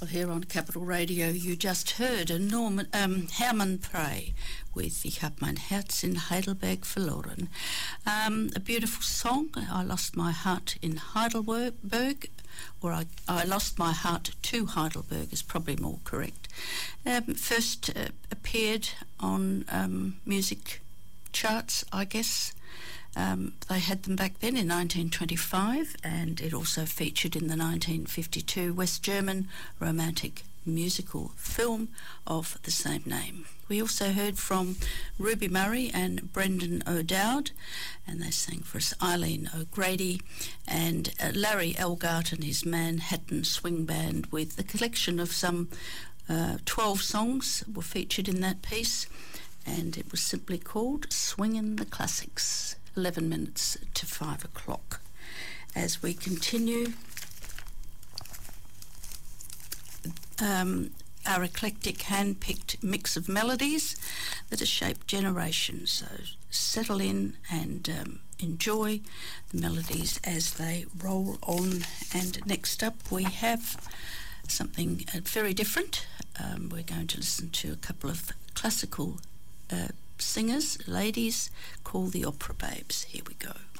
Well, here on Capital Radio, you just heard a Hermann Prey with Ich hab mein Herz in Heidelberg verloren. A beautiful song, I lost my heart in Heidelberg, or I lost my heart to Heidelberg is probably more correct. First appeared on music charts, I guess. They had them back then in 1925, and it also featured in the 1952 West German romantic musical film of the same name. We also heard from Ruby Murray and Brendan O'Dowd, and they sang for us Eileen O'Grady and Larry Elgart and his Manhattan Swing Band, with a collection of some 12 songs were featured in that piece, and it was simply called Swingin' the Classics. 11 minutes to 5 o'clock. As we continue our eclectic hand-picked mix of melodies that have shaped generations. So settle in and enjoy the melodies as they roll on. And next up we have something very different. We're going to listen to a couple of classical singers, ladies, called the Opera Babes. Here we go.